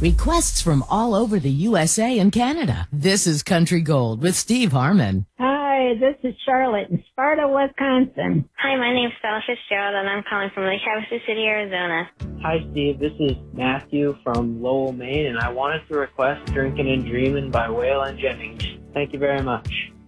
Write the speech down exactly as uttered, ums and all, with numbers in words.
Requests from all over the U S A and Canada. This is Country Gold with Steve Harmon. Hi, this is Charlotte in Sparta, Wisconsin. Hi, my name's Stella Fitzgerald, and I'm calling from Lake Havasu City, Arizona. Hi, Steve. This is Matthew from Lowell, Maine, and I wanted to request Drinkin' and Dreamin' by Waylon Jennings. Thank you very much.